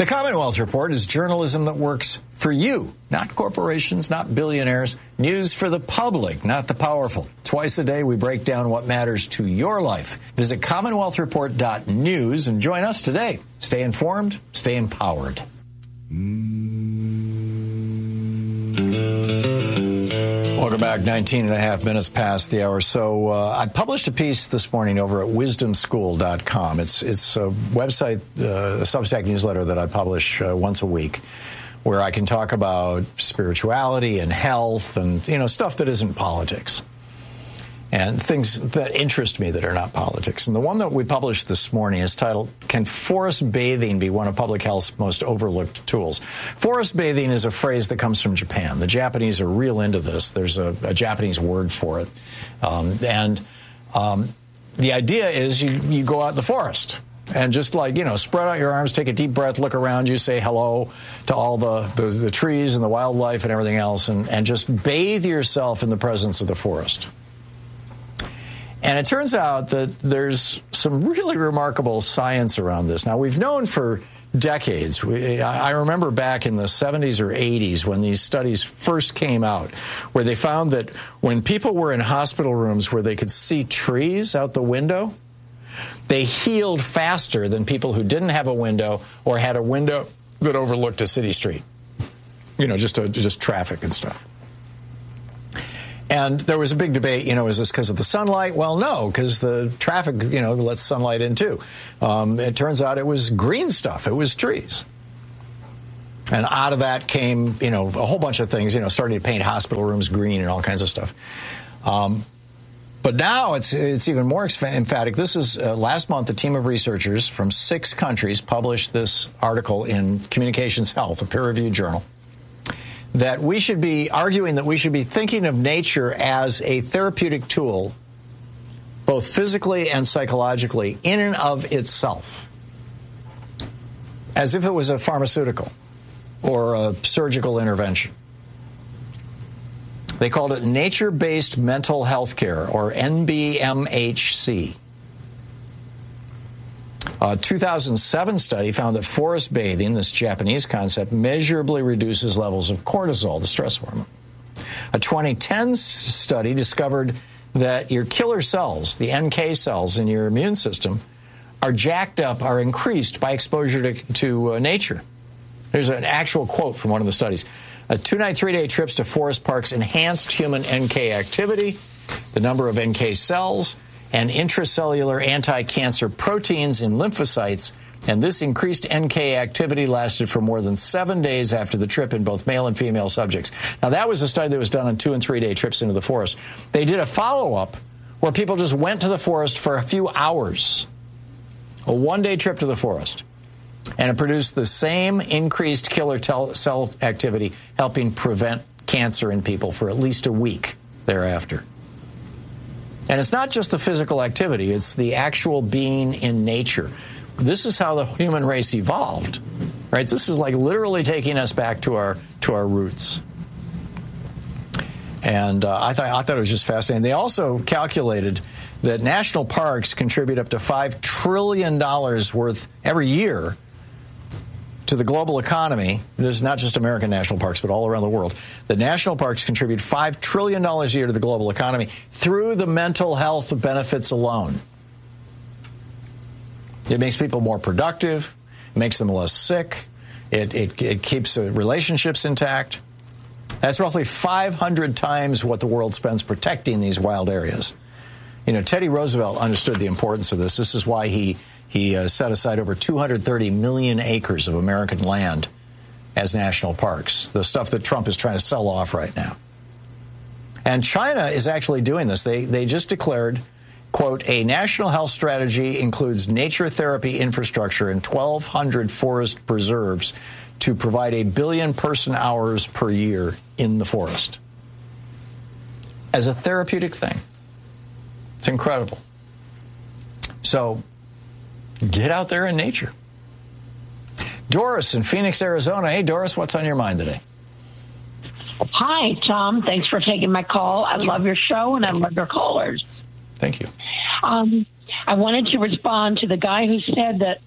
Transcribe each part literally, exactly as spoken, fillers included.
The Commonwealth Report is journalism that works for you, not corporations, not billionaires. News for the public, not the powerful. Twice a day, we break down what matters to your life. Visit commonwealth report dot news and join us today. Stay informed, stay empowered. Welcome back. nineteen and a half minutes past the hour. So uh, I published a piece this morning over at wisdom school dot com. It's it's a website, uh, a Substack newsletter that I publish uh, once a week, where I can talk about spirituality and health and, you know, stuff that isn't politics and things that interest me that are not politics. And the one that we published this morning is titled, Can Forest Bathing Be One of Public Health's Most Overlooked Tools? Forest bathing is a phrase that comes from Japan. The Japanese are real into this. There's a, a Japanese word for it. Um, and um, the idea is you, you go out in the forest and just like, you know, spread out your arms, take a deep breath, look around you, say hello to all the, the, the trees and the wildlife and everything else, and, and just bathe yourself in the presence of the forest. And it turns out that there's some really remarkable science around this. Now, we've known for decades. We, I remember back in the seventies or eighties when these studies first came out, where they found that when people were in hospital rooms where they could see trees out the window, they healed faster than people who didn't have a window or had a window that overlooked a city street. You know, just, a, just traffic and stuff. And there was a big debate, you know, is this because of the sunlight? Well, no, because the traffic, you know, lets sunlight in too. Um, it turns out it was green stuff. It was trees. And out of that came, you know, a whole bunch of things, you know, starting to paint hospital rooms green and all kinds of stuff. Um, but now it's it's even more emphatic. This is uh, last month, a team of researchers from six countries published this article in Communications Health, a peer-reviewed journal, that we should be arguing that we should be thinking of nature as a therapeutic tool, both physically and psychologically, in and of itself, as if it was a pharmaceutical or a surgical intervention. They called it nature-based mental health care, or N B M H C. A two thousand seven study found that forest bathing, this Japanese concept, measurably reduces levels of cortisol, the stress hormone. A twenty ten study discovered that your killer cells, the N K cells in your immune system, are jacked up, are increased by exposure to, to uh, nature. There's an actual quote from one of the studies. A two-night, three-day trips to forest parks enhanced human N K activity, the number of N K cells, and intracellular anti-cancer proteins in lymphocytes, and this increased N K activity lasted for more than seven days after the trip in both male and female subjects. Now, that was a study that was done on two- and three-day trips into the forest. They did a follow-up where people just went to the forest for a few hours, a one-day trip to the forest, and it produced the same increased killer tel- cell activity, helping prevent cancer in people for at least a week thereafter. And it's not just the physical activity, it's the actual being in nature. This is how the human race evolved, right? This is like literally taking us back to our to our roots. And uh, I, th- I thought it was just fascinating. They also calculated that national parks contribute up to five trillion dollars worth every year to the global economy. This is not just American national parks, but all around the world. The national parks contribute five trillion dollars a year to the global economy through the mental health benefits alone. It makes people more productive. It makes them less sick. It, it, it keeps uh, relationships intact. That's roughly five hundred times what the world spends protecting these wild areas. You know, Teddy Roosevelt understood the importance of this. This is why he He uh, set aside over two hundred thirty million acres of American land as national parks, the stuff that Trump is trying to sell off right now. And China is actually doing this. They they just declared, quote, a national health strategy includes nature therapy infrastructure in twelve hundred forest preserves to provide a billion person hours per year in the forest as a therapeutic thing. It's incredible. So get out there in nature. Doris in Phoenix, Arizona. Hey, Doris, what's on your mind today? Hi, Tom. Thanks for taking my call. I love your show, and I love your callers. Thank you. Um, I wanted to respond to the guy who said that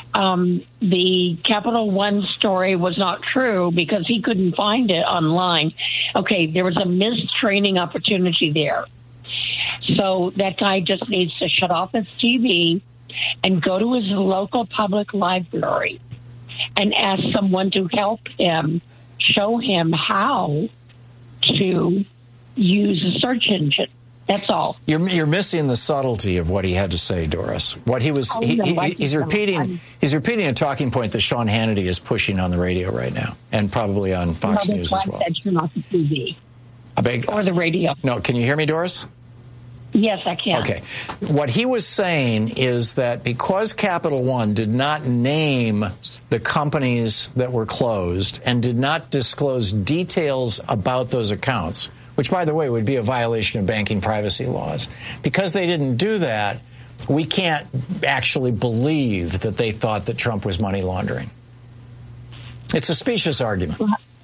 um, the Capital One story was not true because he couldn't find it online. Okay, there was a missed training opportunity there. So that guy just needs to shut off his T V and go to his local public library and ask someone to help him, show him how to use a search engine. That's all. You're you're missing the subtlety of what he had to say, Doris. What he was Oh, he, no, he, I he's think repeating I'm- he's repeating a talking point that Sean Hannity is pushing on the radio right now, and probably on Fox No, News that's as why well. I said turn off the T V I beg. or the radio. No, can you hear me, Doris? Yes, I can. Okay. What he was saying is that because Capital One did not name the companies that were closed and did not disclose details about those accounts, which, by the way, would be a violation of banking privacy laws, because they didn't do that, we can't actually believe that they thought that Trump was money laundering. It's a specious argument.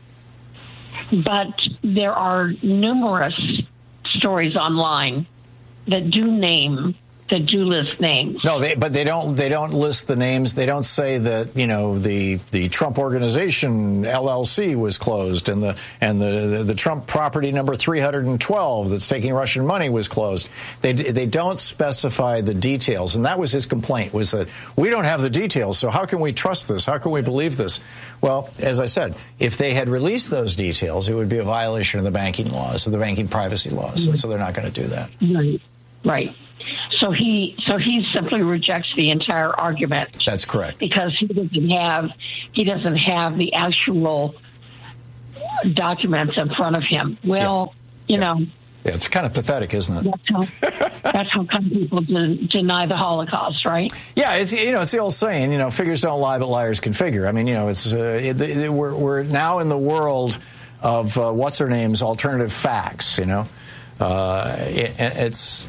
But there are numerous stories online that do name, that do list names. No, they, but they don't. They don't list the names. They don't say that, you know, the the Trump Organization L L C was closed, and the and the the, the Trump property number three hundred twelve that's taking Russian money was closed. They they don't specify the details, and that was his complaint, was that we don't have the details. So how can we trust this? How can we believe this? Well, as I said, if they had released those details, it would be a violation of the banking laws, of the banking privacy laws, and so they're not going to do that. Right. Right. So he so he simply rejects the entire argument. That's correct. Because he doesn't have he doesn't have the actual documents in front of him. Well, yeah. you yeah. know, yeah, it's kind of pathetic, isn't it? That's how that's how come people de- deny the Holocaust, right? Yeah, it's you know it's the old saying, you know, figures don't lie, but liars can figure. I mean, you know, it's uh, it, it, we're we're now in the world of uh, what's her name's alternative facts. You know, uh, it, it's.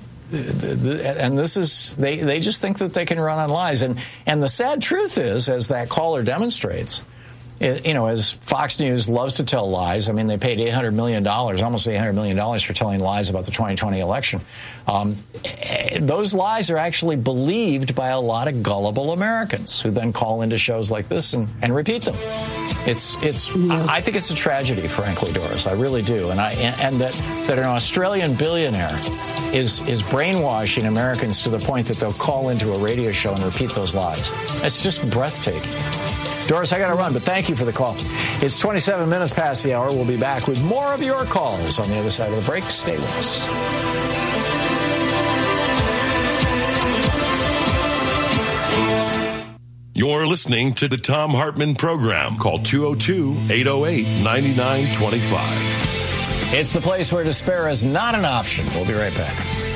And this is, they, they just think that they can run on lies. And, and the sad truth is, as that caller demonstrates, it, you know, as Fox News loves to tell lies, I mean, they paid eight hundred million dollars, almost eight hundred million dollars for telling lies about the twenty twenty election. Um, those lies are actually believed by a lot of gullible Americans who then call into shows like this and, and repeat them. It's, it's, I think it's a tragedy, frankly, Doris. I really do. And I, and that, that an Australian billionaire is, is brainwashing Americans to the point that they'll call into a radio show and repeat those lies. It's just breathtaking. Doris, I got to run, but thank you for the call. It's twenty-seven minutes past the hour. We'll be back with more of your calls on the other side of the break. Stay with us. You're listening to the Thom Hartmann Program. Call two oh two, eight oh eight, nine nine two five. It's the place where despair is not an option. We'll be right back.